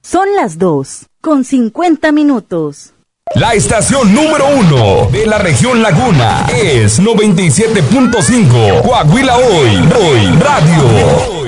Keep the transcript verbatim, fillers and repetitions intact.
Son las dos, con cincuenta minutos. La estación número uno de la región Laguna es noventa y siete punto cinco Coahuila Hoy, Hoy Radio.